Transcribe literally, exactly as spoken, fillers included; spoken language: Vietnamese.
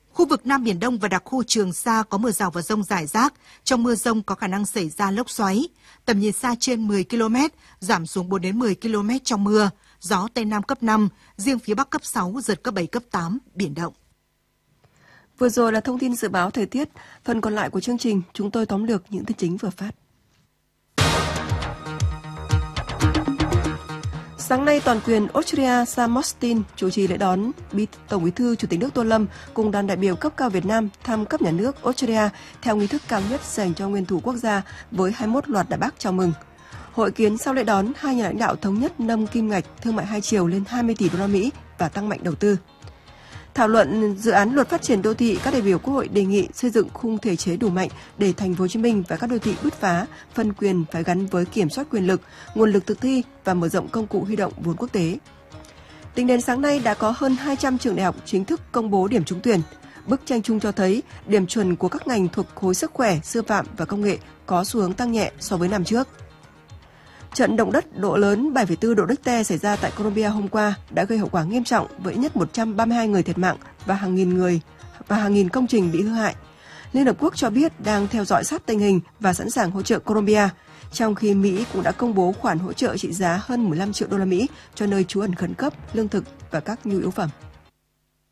Khu vực Nam Biển Đông và đặc khu Trường Sa có mưa rào và dông rải rác. Trong mưa dông có khả năng xảy ra lốc xoáy. Tầm nhìn xa trên mười ki lô mét, giảm xuống bốn đến mười ki lô mét trong mưa. Gió Tây Nam cấp năm, riêng phía Bắc cấp sáu, giật cấp bảy, cấp tám, biển động. Vừa rồi là thông tin dự báo thời tiết. Phần còn lại của chương trình, chúng tôi tóm lược những tin chính vừa phát. Sáng nay, toàn quyền Australia Sam Mostyn chủ trì lễ đón Tổng Bí thư Chủ tịch nước Tô Lâm cùng đoàn đại biểu cấp cao Việt Nam thăm cấp nhà nước Australia theo nghi thức cao nhất dành cho nguyên thủ quốc gia với hai mươi mốt loạt đại bác chào mừng. Hội kiến sau lễ đón, hai nhà lãnh đạo thống nhất nâng kim ngạch thương mại hai chiều lên hai mươi tỷ đô la Mỹ và tăng mạnh đầu tư. Thảo luận dự án luật phát triển đô thị, các đại biểu Quốc hội đề nghị xây dựng khung thể chế đủ mạnh để Thành phố Hồ Chí Minh và các đô thị bứt phá, phân quyền phải gắn với kiểm soát quyền lực, nguồn lực thực thi và mở rộng công cụ huy động vốn quốc tế. Tính đến sáng nay đã có hơn hai trăm trường đại học chính thức công bố điểm trúng tuyển. Bức tranh chung cho thấy điểm chuẩn của các ngành thuộc khối sức khỏe, sư phạm và công nghệ có xu hướng tăng nhẹ so với năm trước. Trận động đất độ lớn bảy phẩy bốn độ Richter xảy ra tại Colombia hôm qua đã gây hậu quả nghiêm trọng với ít nhất một trăm ba mươi hai người thiệt mạng và hàng nghìn người và hàng nghìn công trình bị hư hại. Liên Hợp Quốc cho biết đang theo dõi sát tình hình và sẵn sàng hỗ trợ Colombia, trong khi Mỹ cũng đã công bố khoản hỗ trợ trị giá hơn mười lăm triệu đô la Mỹ cho nơi trú ẩn khẩn cấp, lương thực và các nhu yếu phẩm.